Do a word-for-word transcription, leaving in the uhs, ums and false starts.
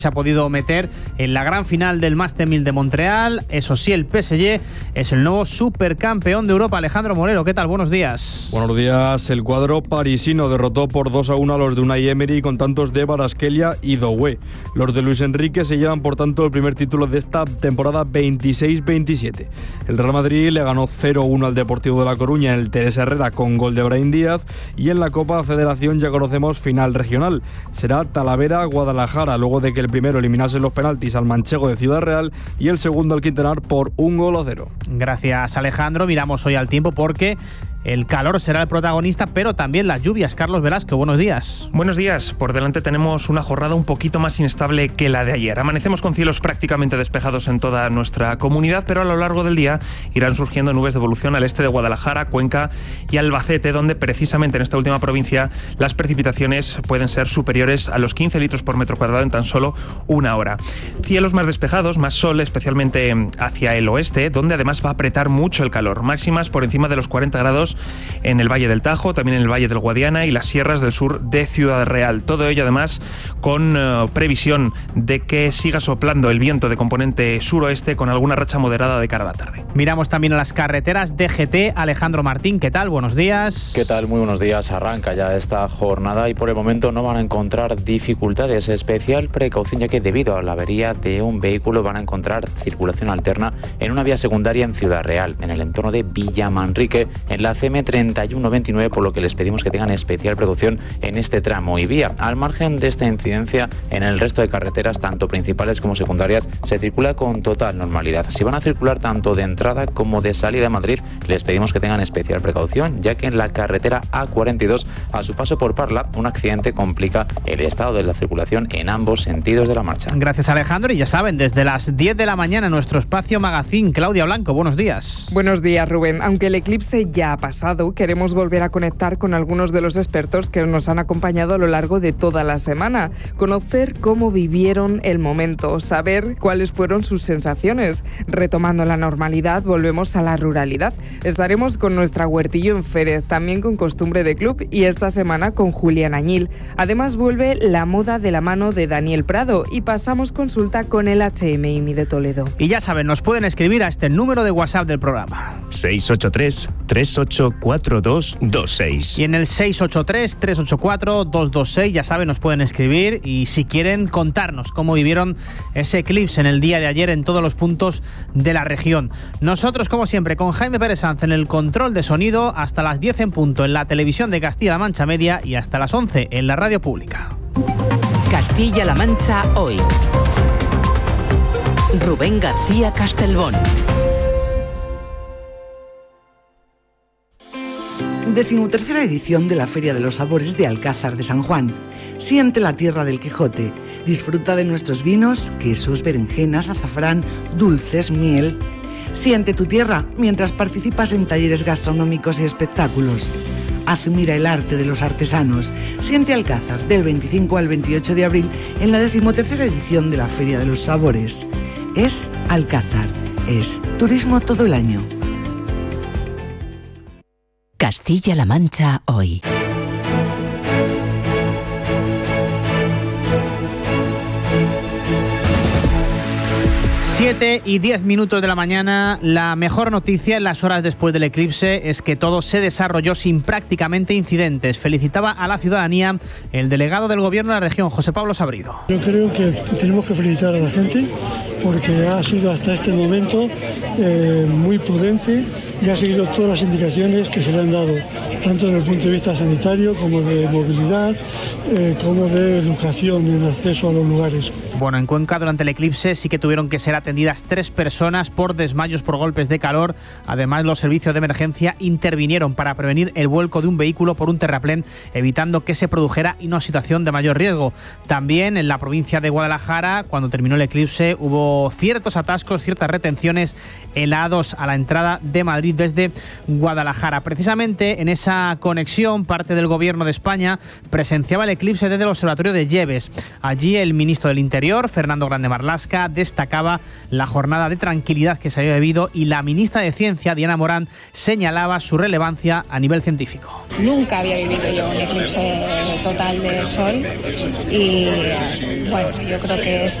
se ha podido meter en la gran final del Master mil de Montreal. Eso sí, el P S G es el nuevo supercampeón de Europa. Alejandro Moreno, ¿qué tal? Buenos días. Buenos días. El cuadro parisino derrotó por dos a uno a los de Unai Emery con tantos de Kvaratskhelia y Doué. Los de Luis Enrique se llevan por tanto el primer título de esta temporada veintiséis veintisiete. El Real Madrid le ganó cero uno al Deportivo de La Coruña en el Teresa Herrera con gol de Brahim Díaz, y en la Copa Federación ya conocemos final regional. Será Talavera-Guadalajara, luego de que el primero eliminase los penaltis al manchego de Ciudad Real y el segundo al Quintanar por un gol a cero. Gracias, Alejandro. Miramos hoy al tiempo porque el calor será el protagonista, pero también las lluvias. Carlos Velasco, buenos días. Buenos días. Por delante tenemos una jornada un poquito más inestable que la de ayer. Amanecemos con cielos prácticamente despejados en toda nuestra comunidad, pero a lo largo del día irán surgiendo nubes de evolución al este de Guadalajara, Cuenca y Albacete, donde precisamente en esta última provincia las precipitaciones pueden ser superiores a los quince litros por metro cuadrado en tan solo una hora. Cielos más despejados, más sol, especialmente hacia el oeste, donde además va a apretar mucho el calor. Máximas por encima de los cuarenta grados en el Valle del Tajo, también en el Valle del Guadiana y las sierras del sur de Ciudad Real. Todo ello además con uh, previsión de que siga soplando el viento de componente suroeste con alguna racha moderada de cara a la tarde. Miramos también a las carreteras. D G T, Alejandro Martín, ¿qué tal? Buenos días. ¿Qué tal? Muy buenos días. Arranca ya esta jornada y por el momento no van a encontrar dificultades. Especial precaución, ya que debido a la avería de un vehículo van a encontrar circulación alterna en una vía secundaria en Ciudad Real, en el entorno de Villamanrique, en la C M treinta y uno veintinueve, por lo que les pedimos que tengan especial precaución en este tramo y vía. Al margen de esta incidencia, en el resto de carreteras, tanto principales como secundarias, se circula con total normalidad. Si van a circular tanto de entrada como de salida de Madrid, les pedimos que tengan especial precaución, ya que en la carretera A cuarenta y dos, a su paso por Parla, un accidente complica el estado de la circulación en ambos sentidos de la marcha. Gracias, Alejandro. Y ya saben, desde las diez de la mañana, nuestro espacio Magazine. Claudia Blanco, buenos días. Buenos días, Rubén. Aunque el eclipse ya ha pasado, queremos volver a conectar con algunos de los expertos que nos han acompañado a lo largo de toda la semana, conocer cómo vivieron el momento, saber cuáles fueron sus sensaciones. Retomando la normalidad, volvemos a la ruralidad. Estaremos con nuestra Huertillo en Férez, también con Costumbre de Club, y esta semana con Julián Añil. Además vuelve la moda de la mano de Daniel Prado y pasamos consulta con el H M I M I de Toledo. Y ya saben, nos pueden escribir a este número de WhatsApp del programa. seis ocho tres, tres ocho cuatro dos dos seis. Y en el seis ocho tres, tres ocho cuatro dos dos seis, ya saben, nos pueden escribir y si quieren contarnos cómo vivieron ese eclipse en el día de ayer en todos los puntos de la región. Nosotros, como siempre, con Jaime Pérez Sanz en el control de sonido, hasta las diez en punto en la televisión de Castilla-La Mancha Media y hasta las once en la radio pública. Castilla-La Mancha hoy. Rubén García Castelbón. Decimotercera edición de la Feria de los Sabores de Alcázar de San Juan. Siente la tierra del Quijote. Disfruta de nuestros vinos, quesos, berenjenas, azafrán, dulces, miel. Siente tu tierra mientras participas en talleres gastronómicos y espectáculos. Admira el arte de los artesanos. Siente Alcázar del veinticinco al veintiocho de abril en la decimotercera edición de la Feria de los Sabores. Es Alcázar. Es turismo todo el año. Castilla-La Mancha hoy. siete y diez minutos de la mañana. La mejor noticia en las horas después del eclipse es que todo se desarrolló sin prácticamente incidentes. Felicitaba a la ciudadanía el delegado del Gobierno de la región, José Pablo Sabrido. Yo creo que tenemos que felicitar a la gente porque ha sido hasta este momento eh, muy prudente y ha seguido todas las indicaciones que se le han dado, tanto desde el punto de vista sanitario como de movilidad, eh, como de educación en acceso a los lugares. Bueno, en Cuenca durante el eclipse sí que tuvieron que ser atendidas tres personas por desmayos por golpes de calor. Además, los servicios de emergencia intervinieron para prevenir el vuelco de un vehículo por un terraplén, evitando que se produjera una situación de mayor riesgo. También en la provincia de Guadalajara, cuando terminó el eclipse, hubo ciertos atascos, ciertas retenciones en la A dos a la entrada de Madrid Madrid desde Guadalajara. Precisamente en esa conexión, parte del Gobierno de España presenciaba el eclipse desde el Observatorio de Lleves. Allí el ministro del Interior, Fernando Grande Marlaska, destacaba la jornada de tranquilidad que se había vivido y la ministra de Ciencia, Diana Morán, señalaba su relevancia a nivel científico. Nunca había vivido yo un eclipse total de sol y bueno, yo creo que es